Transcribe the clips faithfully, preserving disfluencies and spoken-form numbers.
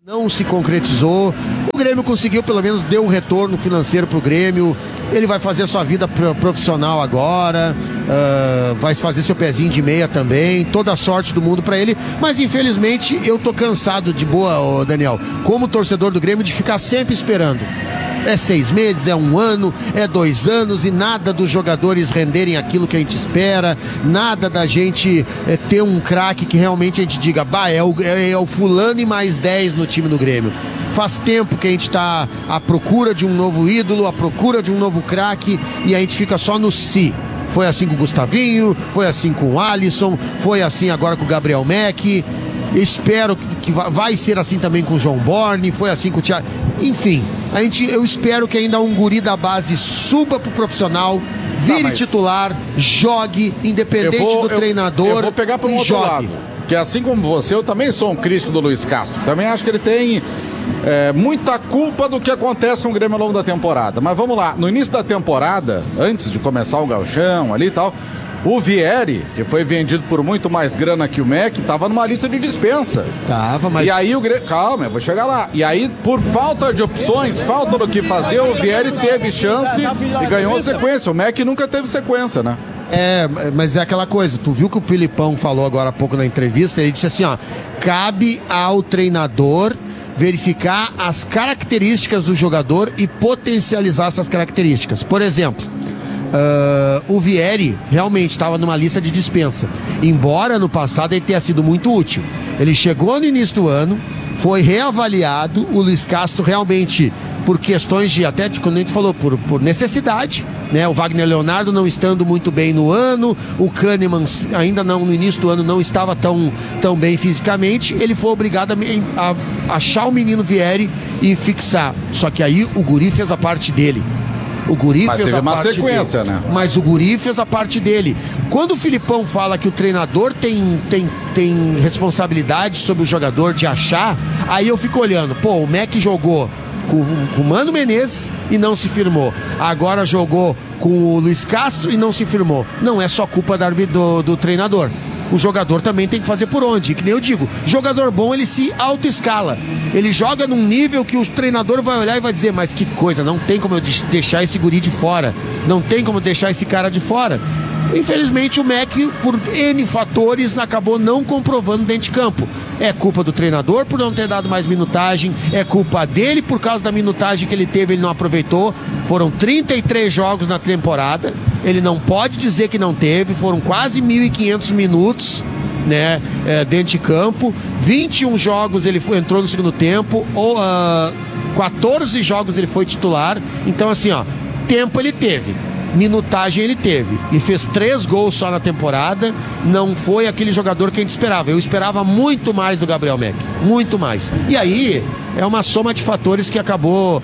Não se concretizou. O Grêmio conseguiu, pelo menos deu um retorno financeiro pro Grêmio. Ele vai fazer a sua vida profissional agora, uh, vai fazer seu pezinho de meia também, toda a sorte do mundo pra ele, mas infelizmente eu tô cansado de boa, ô Daniel, como torcedor do Grêmio, de ficar sempre esperando. É seis meses, é um ano, é dois anos e nada dos jogadores renderem aquilo que a gente espera, nada da gente é, ter um craque que realmente a gente diga, bah, é o, é, é o fulano e mais dez no time do Grêmio. Faz tempo que a gente está à procura de um novo ídolo, à procura de um novo craque e a gente fica só no si. Foi assim com o Gustavinho, foi assim com o Alisson, foi assim agora com o Gabriel Mack. Espero que vai ser assim também com o João Borne, foi assim com o Thiago. Enfim, a gente, eu espero que ainda um guri da base suba pro profissional, vire tá, mas... titular, jogue, independente vou, do eu, treinador. Eu vou pegar para um outro jogue. lado. Que assim como você, eu também sou um crítico do Luiz Castro. Também acho que ele tem é, muita culpa do que acontece com o Grêmio ao longo da temporada. Mas vamos lá, no início da temporada, antes de começar o gauchão ali e tal, o Vieri, que foi vendido por muito mais grana que o Mack, tava numa lista de dispensa. Tava, mas... E aí o Grêmio... Calma, eu vou chegar lá. E aí, por falta de opções, falta do que fazer, o Vieri teve chance e ganhou a sequência. O Mack nunca teve sequência, né? É, mas é aquela coisa, tu viu que o Filipão falou agora há pouco na entrevista, ele disse assim, ó, cabe ao treinador verificar as características do jogador e potencializar essas características. Por exemplo, uh, o Vieri realmente estava numa lista de dispensa, embora no passado ele tenha sido muito útil. Ele chegou no início do ano, foi reavaliado, o Luiz Castro realmente, por questões de, até quando a gente falou, por, por necessidade, né? O Wagner Leonardo não estando muito bem no ano, o Kahneman ainda não, no início do ano, não estava tão, tão bem fisicamente, ele foi obrigado a, a achar o menino Vieri e fixar. Só que aí o guri fez a parte dele. O Guri Mas fez teve a uma parte sequência, dele. né? Mas o Guri fez a parte dele. Quando o Filipão fala que o treinador tem, tem, tem responsabilidade sobre o jogador de achar, aí eu fico olhando, pô, o Mack jogou com, com o Mano Menezes e não se firmou. Agora jogou com o Luiz Castro e não se firmou. Não é só culpa do, do treinador. O jogador também tem que fazer por onde, que nem eu digo, jogador bom ele se autoescala, ele joga num nível que o treinador vai olhar e vai dizer, mas que coisa, não tem como eu deixar esse guri de fora, não tem como deixar esse cara de fora. Infelizmente o Mack, por N fatores, acabou não comprovando dentro de campo. É culpa do treinador por não ter dado mais minutagem, é culpa dele por causa da minutagem que ele teve, ele não aproveitou. Foram trinta e três jogos na temporada, ele não pode dizer que não teve, foram quase mil e quinhentos minutos, né, é, dentro de campo. vinte e um jogos ele foi, entrou no segundo tempo, ou, uh, quatorze jogos ele foi titular. Então assim, ó, tempo ele teve, minutagem ele teve e fez três gols só na temporada. Não foi aquele jogador que a gente esperava. Eu esperava muito mais do Gabriel Mack, muito mais. E aí é uma soma de fatores que acabou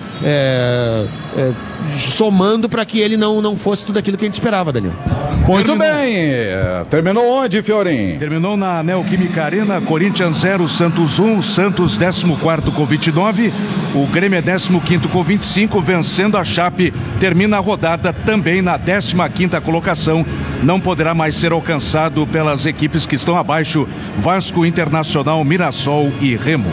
é, é, somando para que ele não, não fosse tudo aquilo que a gente esperava, Daniel. Muito Terminou. bem. Terminou onde, Fiorim? Terminou na Neoquímica Arena. Corinthians zero, Santos um. Santos décimo quarto com vinte e nove. O Grêmio é décimo quinto com vinte e cinco, vencendo a Chape. Termina a rodada também na décima quinta colocação. Não poderá mais ser alcançado pelas equipes que estão abaixo: Vasco, Internacional, Mirassol e Remo.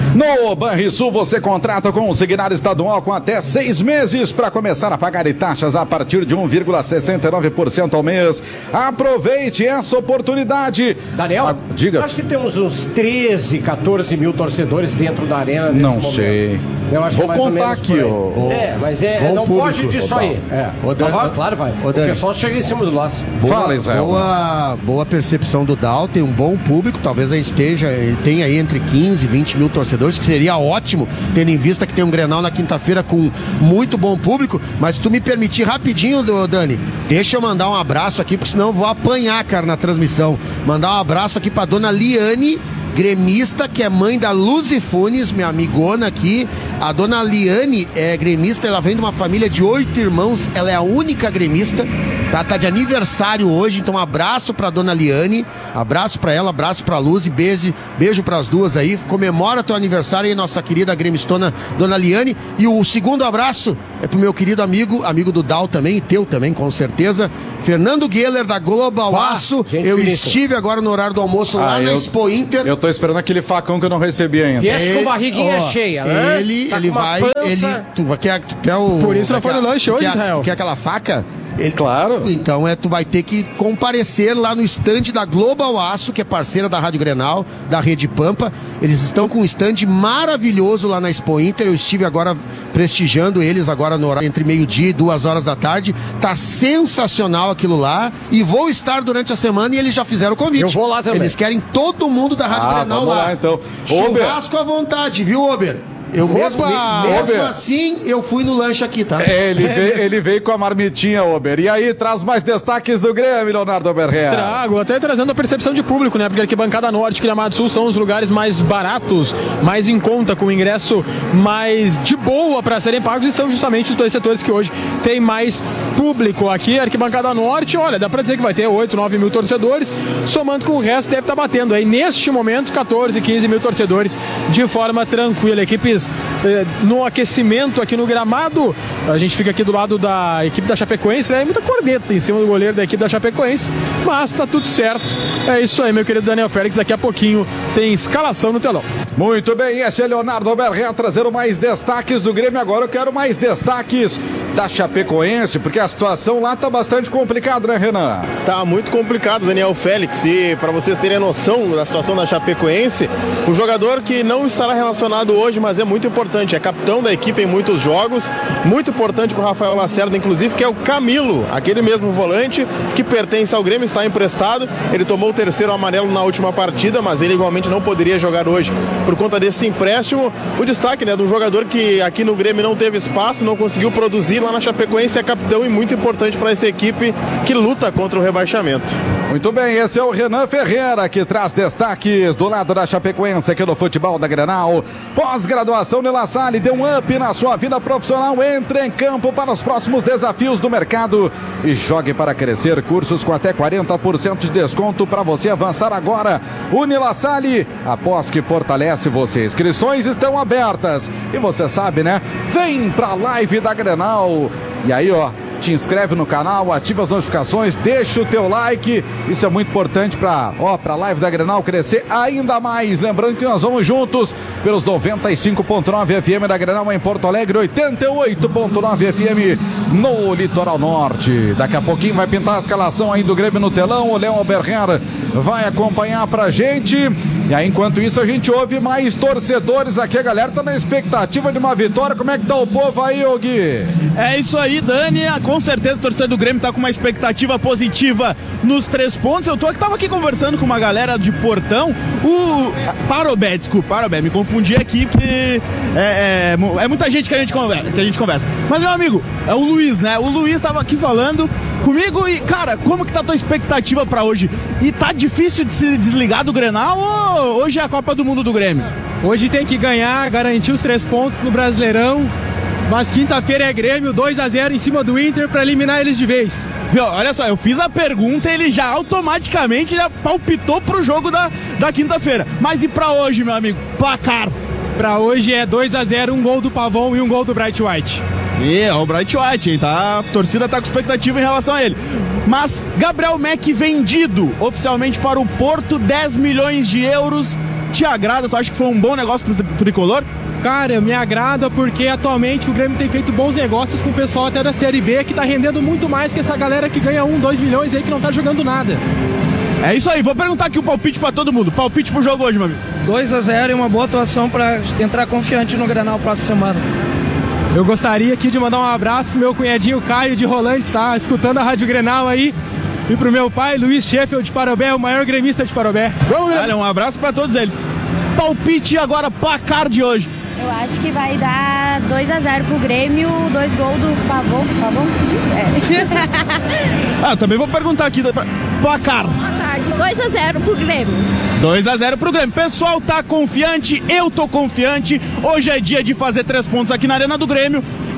No Banrisul você contrata com o Signar Estadual com até seis meses para começar a pagar taxas a partir de um vírgula sessenta e nove por cento ao mês. Aproveite essa oportunidade. Daniel, ah, diga. Acho que temos uns treze, quatorze mil torcedores dentro da arena. Não momento. sei. Eu acho Vou que é mais contar aqui. Ó. É, mas é, não público, foge disso aí. É. Ô, Dani, vai, claro, vai. Ô, o Dani, pessoal chega em cima do laço. Boa, Fala, Israel. Boa, boa percepção do Dal, tem um bom público. Talvez a gente esteja, tenha aí entre quinze e vinte mil torcedores, que seria ótimo, tendo em vista que tem um Grenal na quinta-feira com muito bom público. Mas se tu me permitir rapidinho, Dani, deixa eu mandar um abraço aqui, porque senão eu vou apanhar, cara, na transmissão. Mandar um abraço aqui pra dona Liane, gremista, que é mãe da Luzi Funes, minha amigona aqui. A dona Liane é gremista, ela vem de uma família de oito irmãos, ela é a única gremista. Tá, tá de aniversário hoje, então um abraço pra dona Liane, abraço pra ela, abraço pra Luz e beijo, beijo pras duas aí. Comemora teu aniversário aí, nossa querida gremistona dona Liane. E o segundo abraço é pro meu querido amigo, amigo do Dal também, e teu também, com certeza, Fernando Gueller, da Global Pá, Aço. gente Eu finíssima. estive agora no horário do almoço Ah, lá na eu- Expo Inter. Eu tô esperando aquele facão que eu não recebi ainda. Viesse com barriguinha ó, cheia, né? Ele, Tá ele com uma vai, pança. ele, tu, vai- quer, tu quer o... Por isso não quer- foi no lanche tu hoje, quer- Israel. Tu quer aquela faca? Ele- Claro. Então é, tu vai ter que comparecer lá no estande da Global Aço, que é parceira da Rádio Grenal, da Rede Pampa. Eles estão com um estande maravilhoso lá na Expo Inter. Eu estive agora prestigiando eles agora no horário entre meio-dia e duas horas da tarde. Tá sensacional aquilo lá. E vou estar durante a semana e eles já fizeram o convite. Eu vou lá também. Eles querem todo mundo da Rádio Ah, Grenal vamos lá. lá, então. Ober. Churrasco à vontade, viu, Ober? Eu mesmo, Opa! me- mesmo Ober. assim, eu fui no lanche aqui, tá? É, ele, veio, ele veio com a marmitinha, Ober. E aí, traz mais destaques do Grêmio, Leonardo Oberher. Trago, até trazendo a percepção de público, né? Porque Arquibancada Norte e Gramado Sul são os lugares mais baratos, mais em conta, com ingresso mais de boa para serem pagos, e são justamente os dois setores que hoje tem mais público. Aqui, Arquibancada Norte, olha, dá para dizer que vai ter oito, nove mil torcedores, somando com o resto, deve estar batendo aí, neste momento, catorze, quinze mil torcedores de forma tranquila. Equipes eh, no aquecimento aqui no gramado, a gente fica aqui do lado da equipe da Chapecoense, né? Muita corneta em cima do goleiro da equipe da Chapecoense, mas tá tudo certo. É isso aí, meu querido Daniel Félix, daqui a pouquinho tem escalação no telão. Muito bem, esse é Leonardo Oberher trazendo mais destaques do Grêmio. Agora eu quero mais destaques da Chapecoense, porque a situação lá tá bastante complicada, né, Renan? Tá muito complicado, Daniel Félix, e para vocês terem noção da situação da Chapecoense, o jogador que não estará relacionado hoje, mas é muito importante, é capitão da equipe em muitos jogos, muito importante para o Rafael Lacerda, inclusive, que é o Camilo, aquele mesmo volante que pertence ao Grêmio, está emprestado. Ele tomou o terceiro amarelo na última partida, mas ele igualmente não poderia jogar hoje por conta desse empréstimo. O destaque, né, de um jogador que aqui no Grêmio não teve espaço, não conseguiu produzir, lá na Chapecoense é capitão e muito importante para essa equipe que luta contra o rebaixamento. Muito bem, esse é o Renan Ferreira que traz destaques do lado da Chapecoense aqui no futebol da Grenal. Pós-graduação de La Salle, dê um up na sua vida profissional, entre em campo para os próximos desafios do mercado e jogue para crescer. Cursos com até quarenta por cento de desconto para você avançar agora. Unila Salle, após que fortalece você. Inscrições estão abertas e você sabe, né? Vem pra live da Grenal. E aí, ó, te inscreve no canal, ativa as notificações, deixa o teu like. Isso é muito importante para, ó, para a live da Grenal crescer ainda mais. Lembrando que nós vamos juntos pelos noventa e cinco ponto nove F M da Grenal em Porto Alegre, oitenta e oito ponto nove F M no Litoral Norte. Daqui a pouquinho vai pintar a escalação aí do Grêmio no telão. O Léo Oberher vai acompanhar pra gente. E aí, enquanto isso, a gente ouve mais torcedores aqui. A galera tá na expectativa de uma vitória. Como é que tá o povo aí, ô Gui? É isso aí, Dani. Com certeza o torcedor do Grêmio tá com uma expectativa positiva nos três pontos. Eu tô aqui, tava aqui conversando com uma galera de Portão. O Parobé, desculpa, Parobé, me confundi aqui porque é, é, é muita gente que a gente conversa, que a gente conversa. Mas, meu amigo, é o Luiz, né? O Luiz tava aqui falando comigo e, cara, como que tá a tua expectativa pra hoje? E tá difícil de se desligar do Grenal ou hoje é a Copa do Mundo do Grêmio? Hoje tem que ganhar, garantir os três pontos no Brasileirão. Mas quinta-feira é Grêmio, dois a zero em cima do Inter para eliminar eles de vez. Viu, olha só, eu fiz a pergunta e ele já automaticamente já palpitou pro jogo da, da quinta-feira. Mas e pra hoje, meu amigo? Placar. Pra hoje é dois a zero, um gol do Pavão e um gol do Bright White. E é o Bright White, hein? Tá, a torcida tá com expectativa em relação a ele. Mas Gabriel Mack vendido oficialmente para o Porto, dez milhões de euros. Te agrada? Tu acha que foi um bom negócio pro tricolor? Cara, me agrada porque atualmente o Grêmio tem feito bons negócios com o pessoal até da Série B, que tá rendendo muito mais que essa galera que ganha um, dois milhões aí que não tá jogando nada. É isso aí, vou perguntar aqui o palpite pra todo mundo. Palpite pro jogo hoje, meu amigo. dois a zero e uma boa atuação pra entrar confiante no Grenal próxima semana. Eu gostaria aqui de mandar um abraço pro meu cunhadinho Caio de Rolante, que tá escutando a Rádio Grenal aí. E pro meu pai, Luiz Sheffield de Parobé, o maior gremista de Parobé. Vamos, Olha, um abraço pra todos eles. Palpite agora, placar de hoje. Eu acho que vai dar dois a zero pro Grêmio, dois gols do Pavão. Pavão, se quiser. Ah, também vou perguntar aqui. Placar. Boa tarde. dois a zero pro Grêmio. dois a zero pro Grêmio. Pessoal tá confiante, eu tô confiante. Hoje é dia de fazer três pontos aqui na Arena do Grêmio.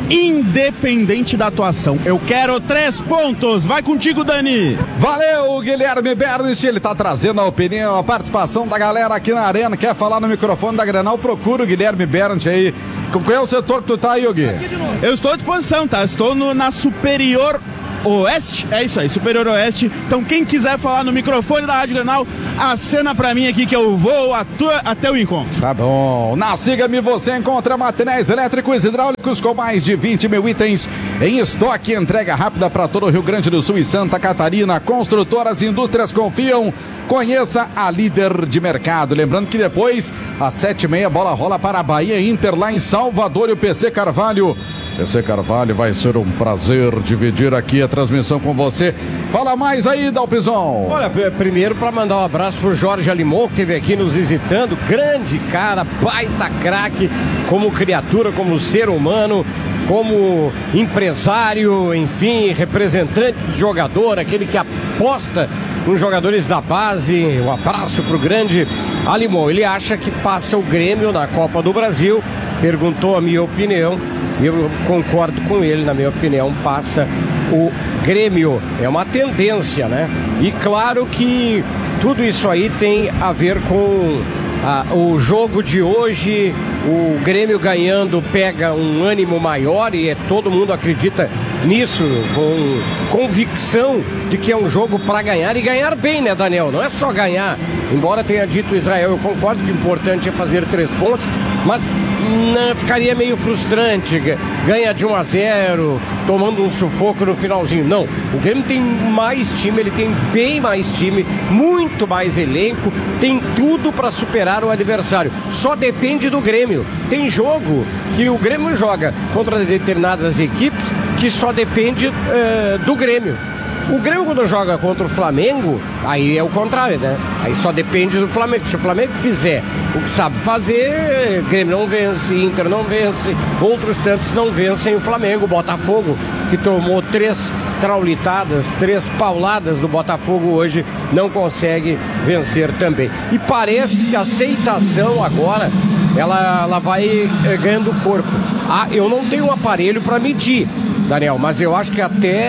independente da atuação. Eu quero três pontos. Vai contigo, Dani. Valeu, Guilherme Bernich. Ele tá trazendo a opinião, a participação da galera aqui na arena. Quer falar no microfone da Grenal? Procura o Guilherme Bernich aí. Qual é o setor que tu tá aí, Gui? Eu estou à disposição, tá? Estou no, na Superior Oeste, é isso aí, Superior Oeste. Então quem quiser falar no microfone da Rádio Grenal, acena pra mim aqui que eu vou atua, até o encontro. Tá bom. Na Siga-me você encontra materiais elétricos e hidráulicos com mais de vinte mil itens em estoque. Entrega rápida para todo o Rio Grande do Sul e Santa Catarina. Construtoras e indústrias confiam. Conheça a líder de mercado. Lembrando que depois, às sete e meia, bola rola para a Bahia Inter lá em Salvador e o P C Carvalho. P C Carvalho, vai ser um prazer dividir aqui a transmissão com você. Fala mais aí, Dalpizon. Olha, primeiro para mandar um abraço pro Jorge Alimon, que esteve aqui nos visitando. Grande cara, baita craque, como criatura, como ser humano, como empresário, enfim, representante de jogador, aquele que aposta nos jogadores da base. Um abraço pro grande Alimon. Ele acha que passa o Grêmio na Copa do Brasil. Perguntou a minha opinião. Eu concordo com ele, na minha opinião, passa o Grêmio. É uma tendência, né? E claro que tudo isso aí tem a ver com ah, o jogo de hoje. O Grêmio ganhando pega um ânimo maior e é, todo mundo acredita nisso, com convicção de que é um jogo para ganhar e ganhar bem, né, Daniel? Não é só ganhar. Embora tenha dito Israel, eu concordo que o importante é fazer três pontos, mas não, ficaria meio frustrante, ganha de um a zero, tomando um sufoco no finalzinho. Não, o Grêmio tem mais time, ele tem bem mais time, muito mais elenco, tem tudo para superar o adversário. Só depende do Grêmio. Tem jogo que o Grêmio joga contra determinadas equipes que só depende uh, do Grêmio. O Grêmio, quando joga contra o Flamengo, aí é o contrário, né? Aí só depende do Flamengo. Se o Flamengo fizer o que sabe fazer, Grêmio não vence, Inter não vence, outros tantos não vencem o Flamengo. O Botafogo, que tomou três traulitadas, três pauladas do Botafogo hoje, não consegue vencer também. E parece que a aceitação agora, ela, ela vai é, ganhando corpo. Ah, eu não tenho um aparelho para medir, Daniel, mas eu acho que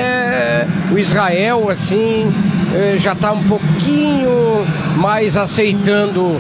até o Israel, assim, já está um pouquinho mais aceitando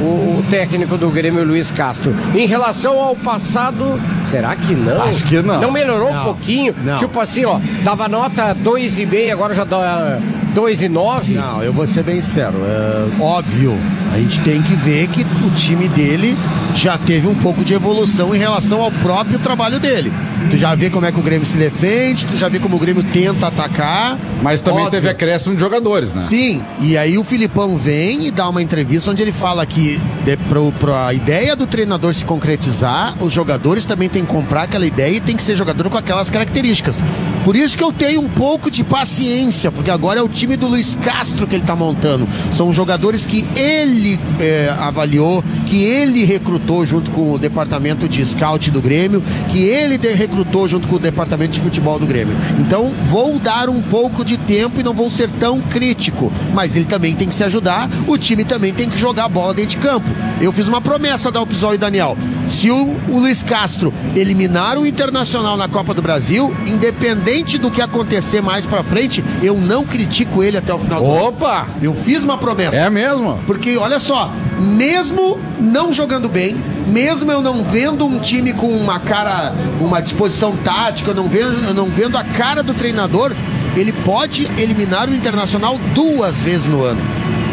o técnico do Grêmio, Luiz Castro. Em relação ao passado, será que não? Acho que não. Não melhorou não, um pouquinho? Não. Tipo assim, ó, dava nota dois e meio, agora já dá dois e nove? Não, eu vou ser bem sincero. É, óbvio, a gente tem que ver que o time dele já teve um pouco de evolução em relação ao próprio trabalho dele. Tu já vê como é que o Grêmio se defende, tu já vê como o Grêmio tenta atacar. Mas também óbvio. Teve acréscimo de jogadores, né? Sim, e aí o Filipão vem e dá uma entrevista onde ele fala que para a ideia do treinador se concretizar, os jogadores também têm que comprar aquela ideia e tem que ser jogador com aquelas características. Por isso que eu tenho um pouco de paciência, porque agora é o time do Luiz Castro que ele está montando. São jogadores que ele é, avaliou, que ele recrutou junto com o departamento de scout do Grêmio, que ele de, recrutou junto com o departamento de futebol do Grêmio. Então vou dar um pouco de tempo e não vou ser tão crítico, mas ele também tem que se ajudar, o time também tem que jogar a bola dentro de campo. Eu fiz uma promessa da Dalpizol e Daniel: se o, o Luiz Castro eliminar o Internacional na Copa do Brasil, independente do que acontecer mais pra frente, eu não critico ele até o final do ano. Opa! Eu fiz uma promessa. É mesmo? Porque, olha só, mesmo não jogando bem, mesmo eu não vendo um time com uma cara, uma disposição tática, eu não vendo, eu não vendo a cara do treinador, ele pode eliminar o Internacional duas vezes no ano.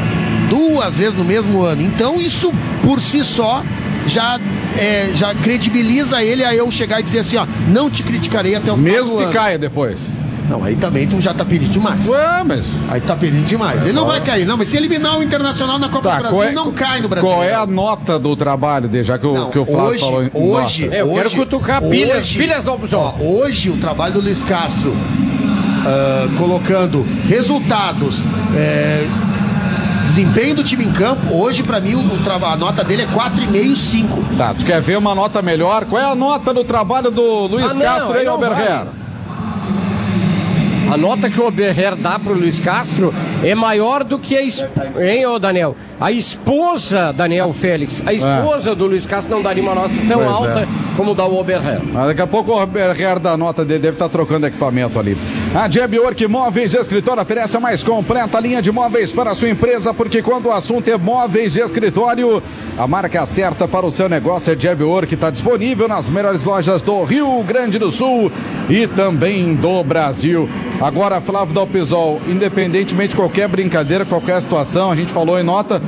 Duas vezes no mesmo ano. Então isso, por si só, já, é, já credibiliza ele a eu chegar e dizer assim, ó, não te criticarei até o final Mesmo do que ano. caia depois. Não, aí também tu já tá pedindo demais. Ué, mas... Aí tá pedindo demais. Ele não vai cair, não, mas se eliminar o Internacional na Copa Tá, do Brasil, qual é- não cai no Brasil. Qual é a nota do trabalho dele, já que o, Não, que o Flávio hoje, falou em hoje, nota? É, eu quero hoje, cutucar pilhas, hoje, pilhas do ó, hoje o trabalho do Luiz Castro, ah, colocando resultados, é, desempenho do time em campo, hoje pra mim o, o traba- a nota dele é quatro vírgula cinco, cinco. Tá, tu quer ver uma nota melhor? Qual é a nota do trabalho do Luiz Ah, não, Castro aí aí, não Alberguer? vale. A nota que o Oberher dá pro Luiz Castro é maior do que a esposa, hein, ô Daniel? A esposa, Daniel Félix, a esposa é. do Luiz Castro não daria uma nota tão pois alta é. como dá o Oberher. Mas daqui a pouco o Oberher da nota dele deve estar trocando equipamento ali. A Jeb Work Móveis de Escritório oferece a mais completa linha de móveis para a sua empresa, porque quando o assunto é móveis de escritório, a marca certa para o seu negócio é Jeb Work, que está disponível nas melhores lojas do Rio Grande do Sul e também do Brasil. Agora, Flávio Dalpisol, independentemente de qualquer brincadeira, qualquer situação, a gente falou em nota,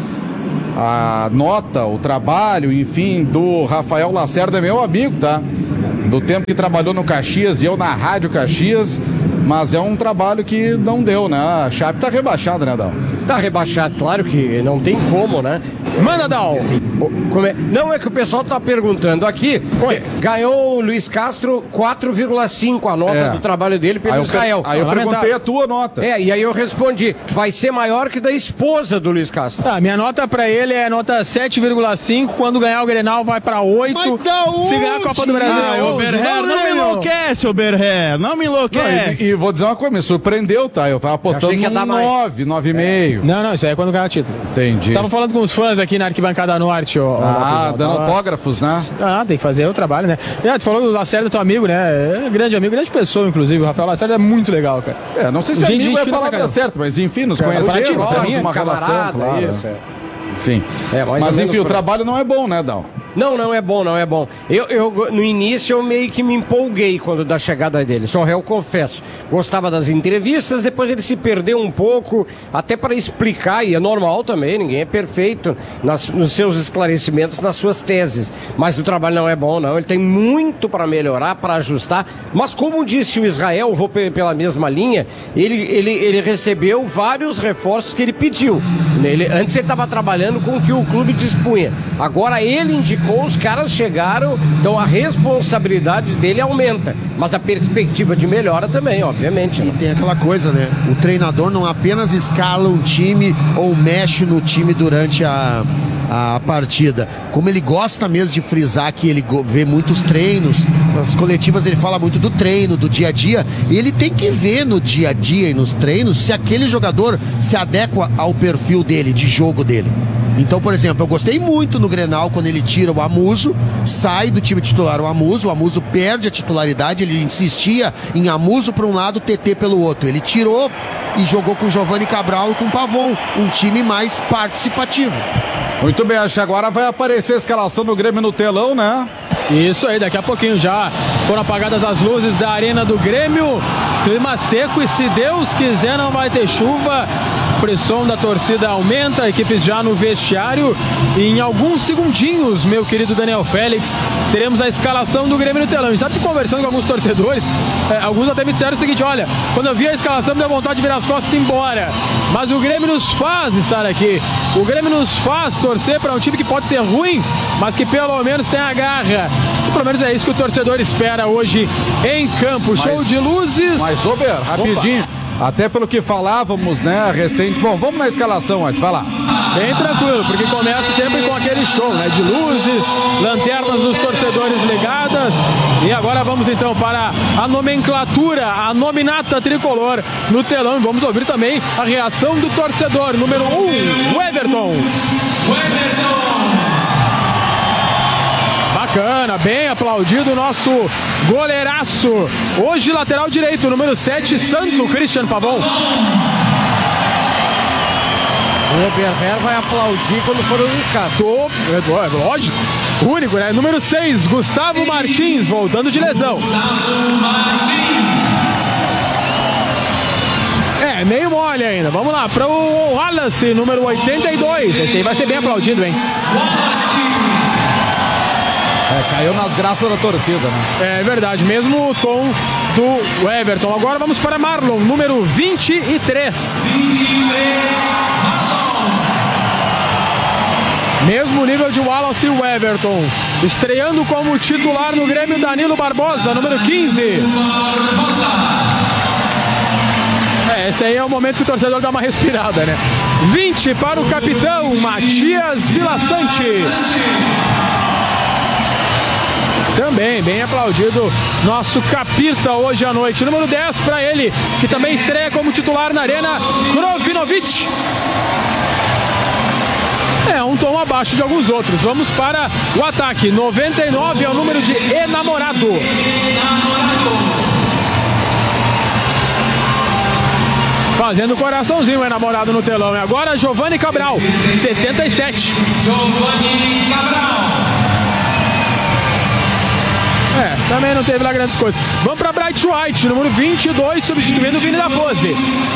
a nota, o trabalho, enfim, do Rafael Lacerda é meu amigo, tá? Do tempo que trabalhou no Caxias e eu na Rádio Caxias, mas é um trabalho que não deu, né? A Chape tá rebaixada, né, Dal? Tá rebaixado, claro que não tem como, né? Manda, Dal! Como é? Não, é que o pessoal tá perguntando aqui. Oi. Ganhou o Luiz Castro quatro vírgula cinco a nota é. do trabalho dele pelo aí Israel. Eu, aí eu perguntei a tua nota. É, e aí eu respondi, vai ser maior que da esposa do Luiz Castro. Tá, minha nota pra ele é nota sete vírgula cinco, quando ganhar o Grenal vai pra oito. Se ganhar a Copa do Brasil ah, é Oberher, não, não me enlouquece, Oberher, não me enlouquece. Não, e, e vou dizer uma coisa, me surpreendeu, tá? Eu tava apostando no nove, nove vírgula cinco. Não, não, isso aí é quando ganhar o título. Entendi. Tava falando com os fãs aqui na Arquibancada Norte, ó. Ah, ó, dando tava... autógrafos, né? Ah, tem que fazer o trabalho, né? É, tu falou do Lacerda, teu amigo, né? É grande amigo, grande pessoa, inclusive. O Rafael Lacerda é muito legal, cara. É, não sei se gente, amigo é a palavra certa, mas enfim, nos conhecemos, temos uma relação, claro. Isso, é. Enfim. É, mas enfim, o trabalho não é bom, né, Dal? Não, não é bom, não é bom. Eu, eu, no início eu meio que me empolguei quando da chegada dele, só eu confesso. Gostava das entrevistas, depois ele se perdeu um pouco, até para explicar, e é normal também, ninguém é perfeito nas, nos seus esclarecimentos, nas suas teses. Mas o trabalho não é bom, não. Ele tem muito para melhorar, para ajustar. Mas como disse o Israel, vou pela mesma linha, ele, ele, ele recebeu vários reforços que ele pediu. Ele, antes ele estava trabalhando com o que o clube dispunha. Agora ele indicou, os caras chegaram, então a responsabilidade dele aumenta, mas a perspectiva de melhora também, obviamente. E tem aquela coisa, né? O treinador não apenas escala um time ou mexe no time durante a, a partida, como ele gosta mesmo de frisar que ele vê muitos treinos, nas coletivas ele fala muito do treino, do dia a dia, e ele tem que ver no dia a dia e nos treinos se aquele jogador se adequa ao perfil dele, de jogo dele. Então, por exemplo, eu gostei muito no Grenal quando ele tira o Amuso, sai do time titular o Amuso, o Amuso perde a titularidade, ele insistia em Amuso para um lado, T T pelo outro. Ele tirou e jogou com Giovanni Cabral e com Pavon, um time mais participativo. Muito bem, acho que agora vai aparecer a escalação do Grêmio no telão, né? Isso aí, daqui a pouquinho já foram apagadas as luzes da Arena do Grêmio, clima seco e se Deus quiser não vai ter chuva. O frisson da torcida aumenta, equipes já no vestiário e em alguns segundinhos, meu querido Daniel Félix, teremos a escalação do Grêmio no telão. E sabe que conversando com alguns torcedores, é, alguns até me disseram o seguinte, olha, quando eu vi a escalação me deu vontade de virar as costas e ir embora, mas o Grêmio nos faz estar aqui, o Grêmio nos faz torcer para um time que pode ser ruim, mas que pelo menos tem a garra. E pelo menos é isso que o torcedor espera hoje em campo. Show mas, de luzes. Mas, Ober, rapidinho. Opa. Até pelo que falávamos, né, recente. Bom, vamos na escalação antes, vai lá. Bem tranquilo, porque começa sempre com aquele show, né, de luzes, lanternas dos torcedores ligadas. E agora vamos então para a nomenclatura, a nominata tricolor no telão. E vamos ouvir também a reação do torcedor. Número um, o Everton. O Everton. Bacana, bem aplaudido o nosso goleiraço. Hoje lateral direito, número sete, Santo Christian Pavon. O Oberher vai aplaudir quando for o Luiz Castro. É lógico, único, né? Número seis, Gustavo Martins, voltando de lesão. É, meio mole ainda. Vamos lá, para o Wallace, número oitenta e dois. Esse aí vai ser bem aplaudido, hein? É, caiu nas graças da torcida, né? É verdade, mesmo o tom do Everton. Agora vamos para Marlon, número vinte e três. Mesmo nível de Wallace e o Everton. Estreando como titular no Grêmio, Danilo Barbosa, número quinze. É, esse aí é o momento que o torcedor dá uma respirada, né? vinte para o capitão, Matias Vilaçante. também, bem aplaudido nosso Capita hoje à noite. Número dez para ele, que também estreia como titular na Arena, Krovinovic. É um tom abaixo de alguns outros. Vamos para o ataque. noventa e nove é o número de Enamorado. Fazendo coraçãozinho o Enamorado no telão. E agora Giovanni Cabral, setenta e sete. Giovanni Cabral. É, também não teve lá grandes coisas. Vamos para Bright White, número vinte e dois, substituindo o Vini da Pose.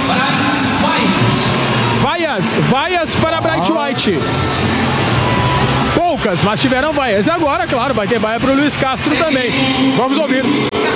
Vaias, vaias para Bright White. Poucas, mas tiveram vaias. E agora, claro, vai ter vaia para o Luiz Castro também. Vamos ouvir.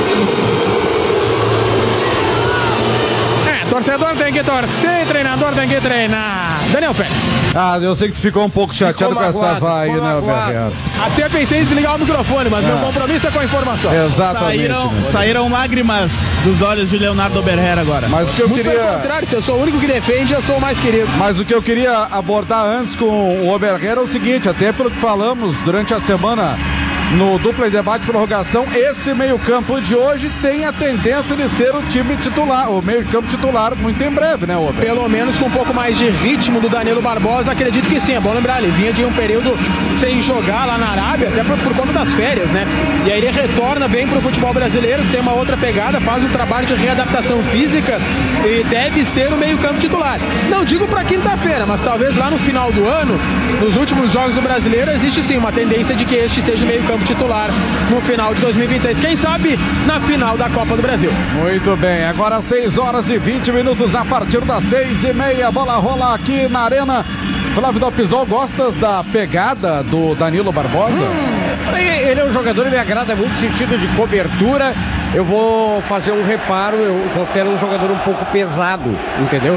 É, torcedor tem que torcer, treinador tem que treinar. Daniel Félix. Ah, eu sei que tu ficou um pouco chateado com essa vaia, né, Alberto? Até pensei em desligar o microfone, mas é. meu compromisso é com a informação. Exatamente. Saíram, né? saíram lágrimas dos olhos de Leonardo Oberher agora. Mas o que eu Muito queria... pelo contrário, se eu sou o único que defende, eu sou o mais querido. Mas o que eu queria abordar antes com o Oberher é o seguinte, até pelo que falamos durante a semana no dupla debate de prorrogação, esse meio-campo de hoje tem a tendência de ser o time titular, o meio-campo titular muito em breve, né, Ober? Pelo menos com um pouco mais de ritmo do Danilo Barbosa, acredito que sim. É bom lembrar, ele vinha de um período sem jogar lá na Arábia, até por, por conta das férias, né? E aí ele retorna, vem pro futebol brasileiro, tem uma outra pegada, faz um trabalho de readaptação física e deve ser o meio-campo titular. Não digo para quinta-feira, mas talvez lá no final do ano, nos últimos jogos do Brasileiro, existe sim uma tendência de que este seja o meio-campo titular no final de dois mil e vinte e seis, quem sabe na final da Copa do Brasil. Muito bem, agora seis horas e vinte minutos, a partir das seis e meia, a bola rola aqui na Arena. Flávio Dalpisol, gostas da pegada do Danilo Barbosa? Hum, ele é um jogador que me agrada muito, sentido de cobertura. Eu vou fazer um reparo, eu considero um jogador um pouco pesado, entendeu?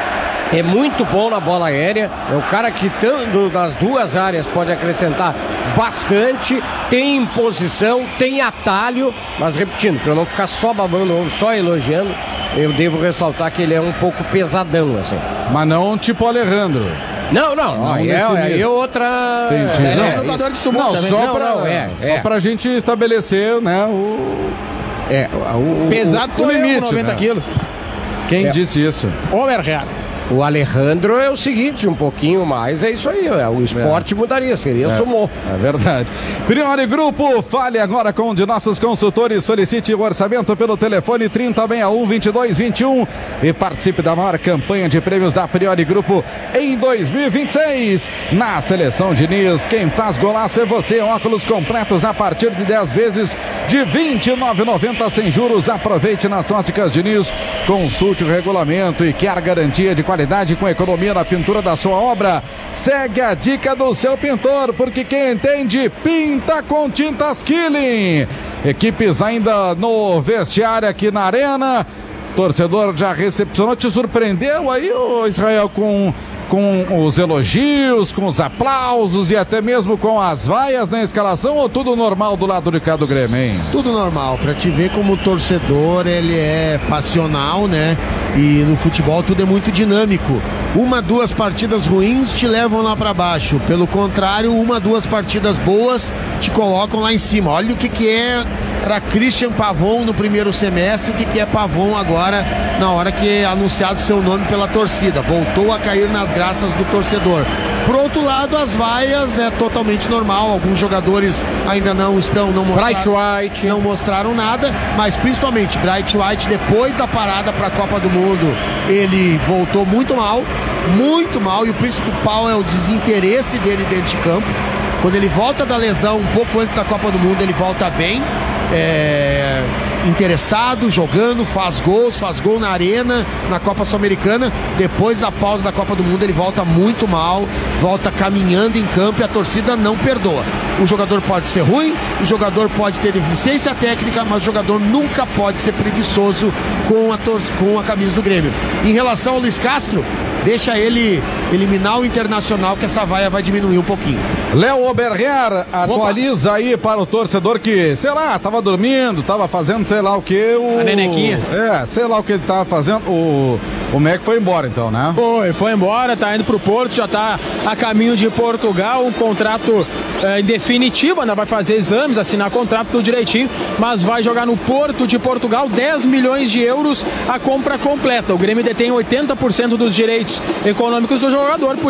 É muito bom na bola aérea, é um cara que tanto nas duas áreas pode acrescentar bastante, tem imposição, tem atalho, mas repetindo, para eu não ficar só babando, só elogiando, eu devo ressaltar que ele é um pouco pesadão, assim. Mas não tipo Alejandro. Não, não, não aí, é, aí é outra... Entendi. É, não, é, lutador de sumô não, também. só Não, pra, não, é, só é. pra gente estabelecer, né, o... É, o, o, Pesado o, o limite, eu, noventa né? quilos. Quem É. disse isso? Oberher. O Alejandro é o seguinte, um pouquinho mais, é isso aí, é, o esporte é. mudaria, seria é, sumô. É verdade. Priori Grupo, fale agora com um de nossos consultores, solicite o orçamento pelo telefone trinta, sessenta e um, vinte e dois, vinte e um e participe da maior campanha de prêmios da Priori Grupo em dois mil e vinte e seis. Na seleção Diniz, quem faz golaço é você, óculos completos a partir de dez vezes de vinte e nove reais e noventa centavos sem juros. Aproveite nas óticas Diniz, consulte o regulamento e quer garantia de qualidade com economia na pintura da sua obra. Segue a dica do seu pintor, porque quem entende, pinta com tintas Killing. Equipes ainda no vestiário aqui na Arena. Torcedor já recepcionou, te surpreendeu aí, ô Israel, com, com os elogios, com os aplausos e até mesmo com as vaias na escalação, ou tudo normal do lado de cá do Grêmio, hein? Tudo normal, pra te ver como o torcedor, ele é passional, né? E no futebol tudo é muito dinâmico. Uma, duas partidas ruins te levam lá pra baixo. Pelo contrário, uma, duas partidas boas te colocam lá em cima. Olha o que que é para Christian Pavon no primeiro semestre, o que que é Pavon agora, na hora que é anunciado seu nome pela torcida. Voltou a cair nas graças do torcedor. Por outro lado, as vaias é totalmente normal. Alguns jogadores ainda não estão, não mostraram, Bright White. não mostraram nada, mas principalmente Bright White, depois da parada para a Copa do Mundo, ele voltou muito mal, muito mal, e o principal é o desinteresse dele dentro de campo. Quando ele volta da lesão, um pouco antes da Copa do Mundo, ele volta bem, é, interessado, jogando, faz gols, faz gol na Arena, na Copa Sul-Americana. Depois da pausa da Copa do Mundo, ele volta muito mal, volta caminhando em campo e a torcida não perdoa. O jogador pode ser ruim, o jogador pode ter deficiência técnica, mas o jogador nunca pode ser preguiçoso com a, tor- com a camisa do Grêmio. Em relação ao Luiz Castro, deixa ele eliminar o Internacional, que essa vaia vai diminuir um pouquinho. Léo Oberher, atualiza Opa. aí para o torcedor que, sei lá, tava dormindo, tava fazendo sei lá o que. O... A nenequinha. É, sei lá o que ele tava fazendo. O, o Mac foi embora então, né? Foi, foi embora, tá indo pro Porto, já tá a caminho de Portugal, um contrato é, em definitivo, ainda vai fazer exames, assinar contrato tudo direitinho, mas vai jogar no Porto de Portugal, dez milhões de euros a compra completa. O Grêmio detém oitenta por cento dos direitos econômicos do jogador.